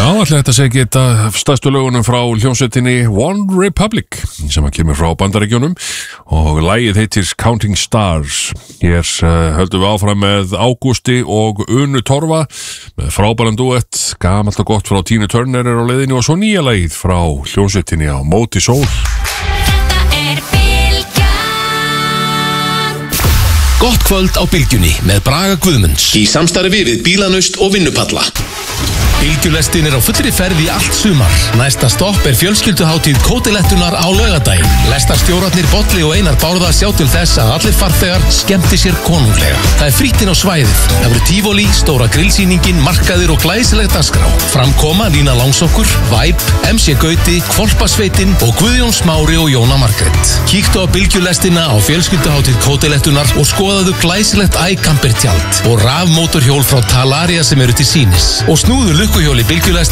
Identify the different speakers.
Speaker 1: Já, allir þetta sé ekki stærstu lögunum frá hljómsveitinni One Republic sem að kemur frá Bandaríkjunum og lagið heitir Counting Stars. Hér höldum við áfram með Ágústi og Unu Torfa með frábæran duett, gamalt og gott frá Tina Turner á leiðinni og svo nýja lagið frá hljómsveitinni á móti sól.
Speaker 2: Gott kvöld á Bylgjunni með Braga Guðmunds í samstarfi við Bílanaust og Vinnupalla. Bylgjulestin á fullri ferð í allt sumar. Næsta stopp fjölskylduhátíð Kótilettunar á laugardaginn. Lestarstjórarnir Bolli og Einar Bárða sjá til þess að allir farþegar skemmti sér konunglega. Það frýtt inn á svæðið. Það verður tífólí, stóra grillsýningin, markaðir og glæsileg dagskrá. Framkoma Lína Langsokkur, Væp, MC Gauti, Hvolpasveitin og Guðjón Smári og Jóna Margrét. Kíktu á Bylgjulestina á fjölskylduhátíð Kótilettunar og skoðaðu glæsilegt iCamper tjald og rafmótorhjól frá Talaria sem eru til sýnis. Og snúðu lukkuhjóli Bylgjulestina